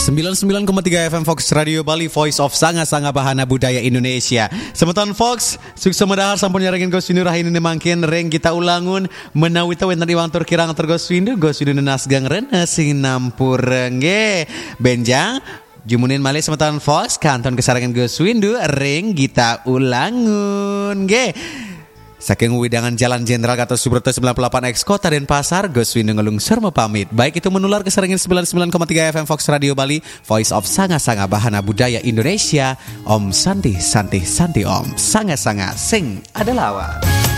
99,3 FM Fox Radio Bali, Voice of Sanga-Sanga Bahana Budaya Indonesia. Semeton Fox, sukses medahar sampun nyarengin Goswindu rahini nemangkin reng kita ulangun menawita wentan iwang tur kirang ter Goswindu nasgang rene sing nampureng ge. Benjang jumunin malih semeton Fox kanton kesarengan Goswindu reng kita ulangun ge. Saking widangan Jalan Jenderal Gatot Subroto 98X Kota Denpasar, Goswindu ngelungsur pamit. Baik itu menular kesarengan 99,3 FM Fox Radio Bali, Voice of Sanga-Sanga Bahana Budaya Indonesia. Om Santi Santi Santi Om, Sanga-Sanga Sing Adalawa.